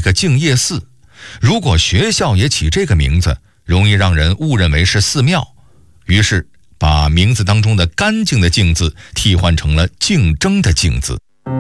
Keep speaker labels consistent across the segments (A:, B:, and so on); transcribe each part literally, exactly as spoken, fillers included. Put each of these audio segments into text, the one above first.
A: 个敬业寺，如果学校也起这个名字，容易让人误认为是寺庙，于是把名字当中的干净的净字替换成了竞争的竞字。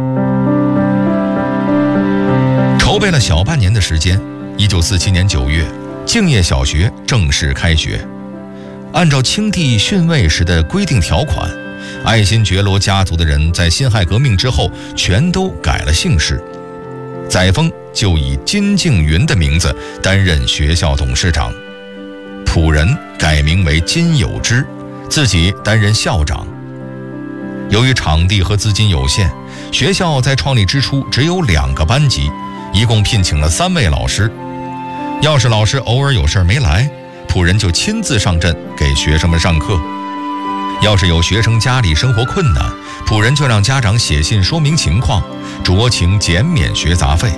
A: 筹备了小半年的时间，一九四七年九月，敬业小学正式开学。按照清帝训位时的规定条款，爱新觉罗家族的人在辛亥革命之后全都改了姓氏，载沣就以金敬云的名字担任学校董事长，仆人改名为金有之，自己担任校长。由于场地和资金有限，学校在创立之初只有两个班级，一共聘请了三位老师。要是老师偶尔有事没来，仆人就亲自上阵给学生们上课。要是有学生家里生活困难，仆人就让家长写信说明情况，酌情减免学杂费。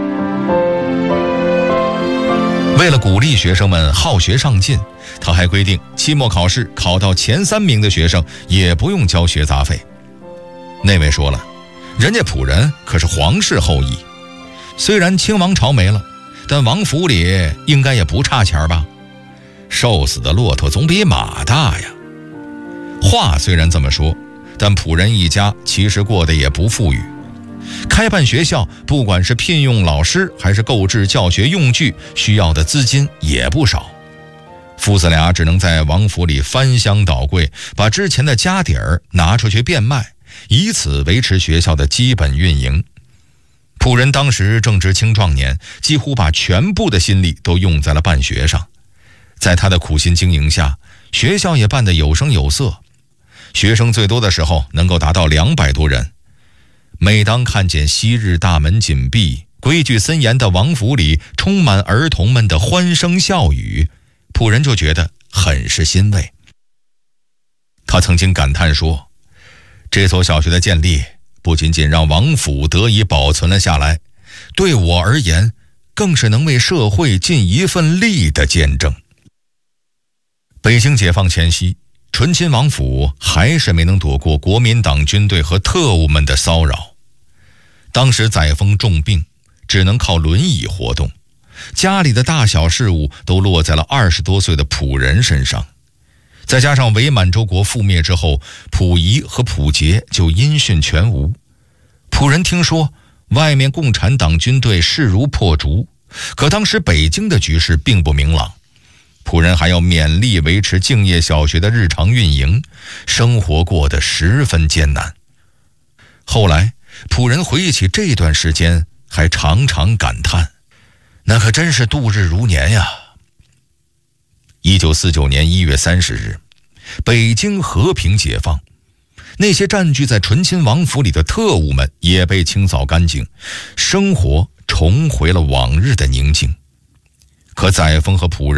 A: 为了鼓励学生们好学上进，他还规定期末考试考到前三名的学生也不用交学杂费。那位说了，人家仆人可是皇室后裔，虽然清王朝没了，但王府里应该也不差钱吧？瘦死的骆驼总比马大呀。话虽然这么说，但仆人一家其实过得也不富裕。开办学校，不管是聘用老师还是购置教学用具，需要的资金也不少。父子俩只能在王府里翻箱倒柜，把之前的家底儿拿出去变卖，以此维持学校的基本运营。仆人当时正值青壮年，几乎把全部的心力都用在了办学上。在他的苦心经营下，学校也办得有声有色，学生最多的时候能够达到两百多人。每当看见昔日大门紧闭、规矩森严的王府里充满儿童们的欢声笑语，仆人就觉得很是欣慰。他曾经感叹说，这所小学的建立不仅仅让王府得以保存了下来，对我而言更是能为社会尽一份力的见证。北京解放前夕，醇亲王府还是没能躲过国民党军队和特务们的骚扰。当时载沣重病，只能靠轮椅活动，家里的大小事务都落在了二十多岁的仆人身上。再加上伪满洲国覆灭之后，溥仪和溥杰就音讯全无。仆人听说外面共产党军队势如破竹，可当时北京的局势并不明朗，仆人还要勉力维持敬业小学的日常运营，生活过得十分艰难。后来仆人回忆起这段时间，还常常感叹，那可真是度日如年呀。一九四九年一月三十日，北京和平解放，那些占据在醇亲王府里的特务们也被清扫干净，生活重回了往日的宁静。可载沣和仆人